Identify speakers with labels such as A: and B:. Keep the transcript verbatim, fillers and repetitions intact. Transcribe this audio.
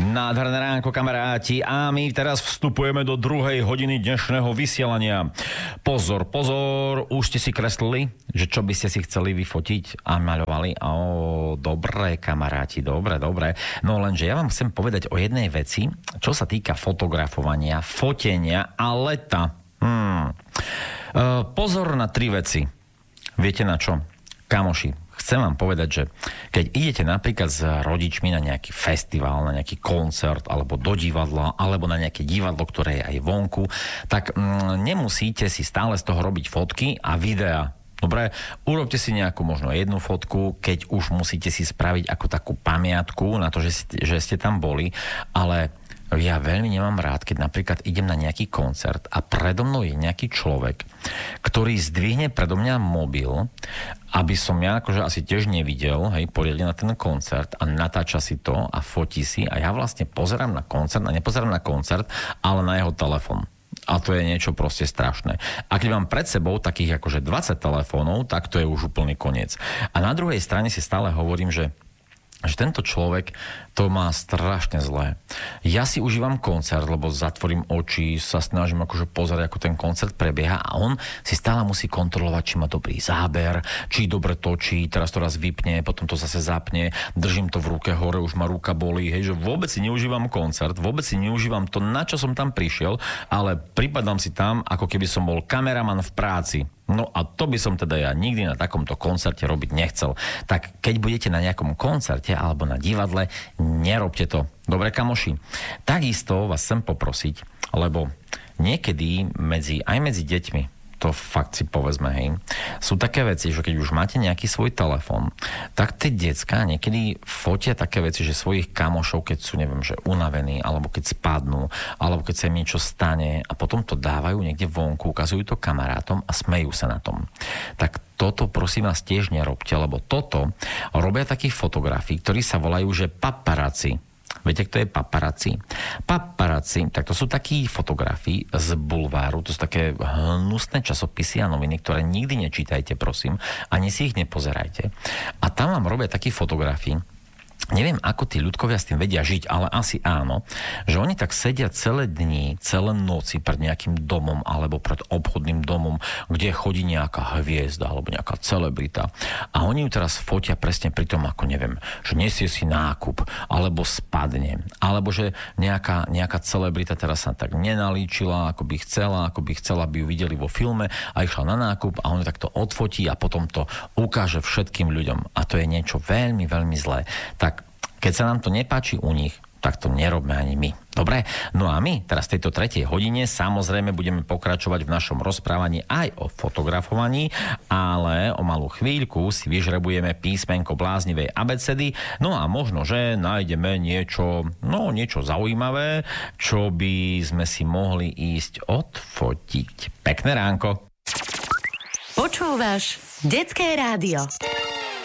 A: Nádherné ránko, kamaráti, a my teraz vstupujeme do druhej hodiny dnešného vysielania. Pozor, pozor, už ste si kreslili, že čo by ste si chceli vyfotiť a maľovali? Ó, dobre, kamaráti, dobre, dobre. No lenže ja vám chcem povedať o jednej veci, čo sa týka fotografovania, fotenia a leta. Hmm. E, pozor na tri veci. Viete na čo? Kamoši, chcem vám povedať, že keď idete napríklad s rodičmi na nejaký festival, na nejaký koncert, alebo do divadla, alebo na nejaké divadlo, ktoré je aj vonku, tak mm, nemusíte si stále z toho robiť fotky a videá. Dobre, urobte si nejakú možno jednu fotku, keď už musíte si spraviť ako takú pamiatku na to, že ste, že ste tam boli, ale ja veľmi nemám rád, keď napríklad idem na nejaký koncert a predo mnou je nejaký človek, ktorý zdvihne predo mňa mobil, aby som ja akože asi tiež nevidel, hej, poriadne na ten koncert a natáča si to a fotí si a ja vlastne pozerám na koncert a nepozerám na koncert, ale na jeho telefón. A to je niečo proste strašné. A keď mám pred sebou takých akože dvadsať telefónov, tak to je už úplný koniec. A na druhej strane si stále hovorím, že že tento človek to má strašne zlé. Ja si užívam koncert, lebo zatvorím oči, sa snažím akože pozerať, ako ten koncert prebieha a on si stále musí kontrolovať, či má dobrý záber, či dobre točí, teraz to raz vypne, potom to zase zapne, držím to v ruke hore, už ma ruka bolí, hej, že vôbec si neužívam koncert, vôbec si neužívam to, na čo som tam prišiel, ale pripadám si tam, ako keby som bol kameraman v práci. No a to by som teda ja nikdy na takomto koncerte robiť nechcel. Tak keď budete na nejakom koncerte alebo na divadle, nerobte to. Dobre, kamoši? Takisto vás chcem poprosiť, lebo niekedy medzi, aj medzi deťmi, to fakt si povedzme, hej, sú také veci, že keď už máte nejaký svoj telefón, tak tie decká niekedy fotia také veci, že svojich kamošov, keď sú, neviem, že unavení, alebo keď spadnú, alebo keď sa im niečo stane a potom to dávajú niekde vonku, ukazujú to kamarátom a smejú sa na tom. Tak toto prosím vás tiež nerobte, lebo toto robia takých fotografií, ktorí sa volajú, že paparazzi. Viete, kto je paparazzi? Paparazzi, tak to sú takí fotografi z bulváru, to sú také hnusné časopisy a noviny, ktoré nikdy nečítajte, prosím, ani si ich nepozerajte. A tam vám robia takí fotografi. Neviem, ako tí ľudkovia s tým vedia žiť, ale asi áno, že oni tak sedia celé dni, celé noci pred nejakým domom alebo pred obchodným domom, kde chodí nejaká hviezda alebo nejaká celebrita. A oni ju teraz fotia presne pri tom, ako neviem, že nesie si nákup, alebo spadne, alebo že nejaká, nejaká celebrita teraz sa tak nenalíčila, ako by chcela, ako by chcela, by ju videli vo filme a išla na nákup a on takto odfotí a potom to ukáže všetkým ľuďom. A to je niečo veľmi, veľmi zlé. Tak keď sa nám to nepáči u nich, tak to nerobme ani my. Dobre? No a my teraz v tejto tretej hodine samozrejme budeme pokračovať v našom rozprávaní aj o fotografovaní, ale o malú chvíľku si vyžrebujeme písmenko bláznivej abecedy, no a možno, že nájdeme niečo, no niečo zaujímavé, čo by sme si mohli ísť odfotiť. Pekné ránko.
B: Počúvaš Detské rádio.